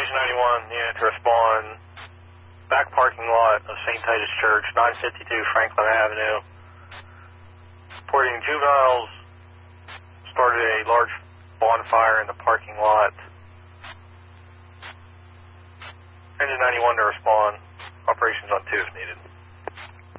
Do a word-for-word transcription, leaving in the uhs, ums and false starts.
Engine ninety-one unit to respond. Back parking lot of Saint Titus Church, nine fifty-two Franklin Avenue. Reporting juveniles started a large bonfire in the parking lot. Engine ninety-one to respond. Operations on two if needed.